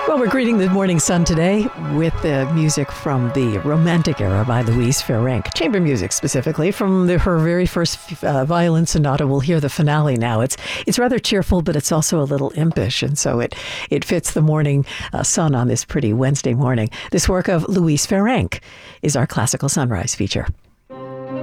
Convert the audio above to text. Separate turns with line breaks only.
Well, we're greeting the morning sun today with the music from the Romantic era by Louise Ferenc. Chamber music, specifically, from her very first violin sonata. We'll hear the finale now. It's rather cheerful, but it's also a little impish, and so it fits the morning sun on this pretty Wednesday morning. This work of Louise Ferenc is our Classical Sunrise feature.